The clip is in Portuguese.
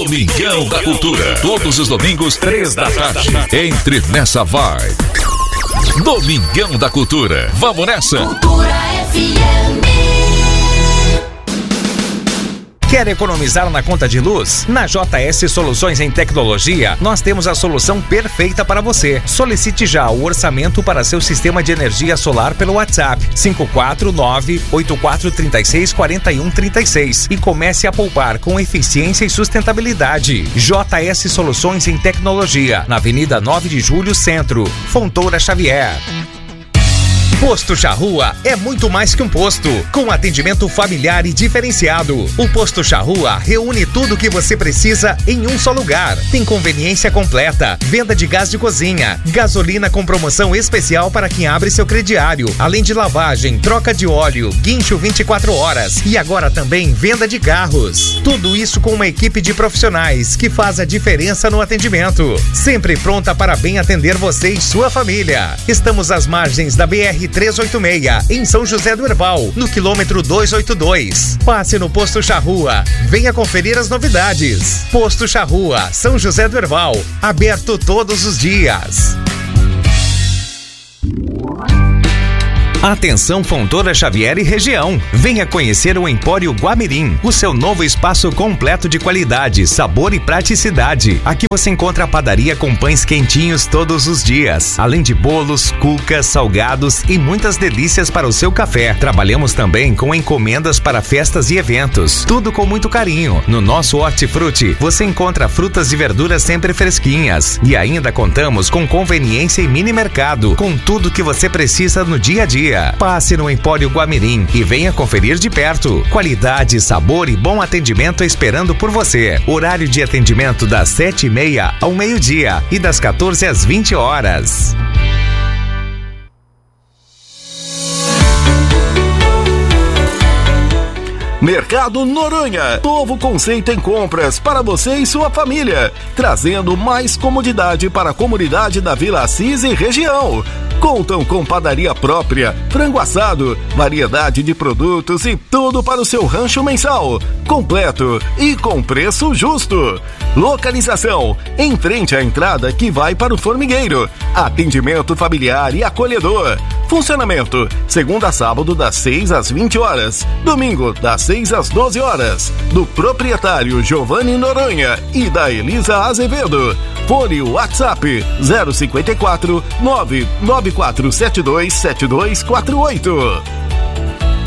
Domingão da Cultura. Todos os domingos, 3 da tarde. Entre nessa vibe. Domingão da Cultura. Vamos nessa? Cultura FM. Quer economizar na conta de luz? Na JS Soluções em Tecnologia, nós temos a solução perfeita para você. Solicite já o orçamento para seu sistema de energia solar pelo WhatsApp 549-8436-4136 e comece a poupar com eficiência e sustentabilidade. JS Soluções em Tecnologia, na Avenida 9 de Julho, Centro, Fontoura Xavier. Posto Charrua é muito mais que um posto, com atendimento familiar e diferenciado. O Posto Charrua reúne tudo o que você precisa em um só lugar. Tem conveniência completa, venda de gás de cozinha, gasolina com promoção especial para quem abre seu crediário, além de lavagem, troca de óleo, guincho 24 horas e agora também venda de carros. Tudo isso com uma equipe de profissionais que faz a diferença no atendimento. Sempre pronta para bem atender você e sua família. Estamos às margens da BR-386, em São José do Herval, no quilômetro 282. Passe no Posto Charrua. Venha conferir as novidades. Posto Charrua, São José do Herval. Aberto todos os dias. Atenção Fontoura Xavier e região. Venha conhecer o Empório Guamirim, o seu novo espaço completo de qualidade, sabor e praticidade. Aqui você encontra a padaria com pães quentinhos todos os dias, além de bolos, cucas, salgados e muitas delícias para o seu café. Trabalhamos também com encomendas para festas e eventos, tudo com muito carinho. No nosso Hortifruti, você encontra frutas e verduras sempre fresquinhas e ainda contamos com conveniência e mini mercado, com tudo que você precisa no dia a dia. Passe no Empório Guamirim e venha conferir de perto. Qualidade, sabor e bom atendimento esperando por você. Horário de atendimento das 7h30 ao meio-dia e das 14 às 20 horas. Mercado Noronha, novo conceito em compras para você e sua família, trazendo mais comodidade para a comunidade da Vila Assis e região. Contam com padaria própria, frango assado, variedade de produtos e tudo para o seu rancho mensal, completo e com preço justo. Localização, em frente à entrada que vai para o formigueiro. Atendimento familiar e acolhedor. Funcionamento, segunda a sábado das 6 às 20 horas, domingo das 6 às 12 horas, do proprietário Giovanni Noronha e da Elisa Azevedo. Fone o WhatsApp 054 994727248.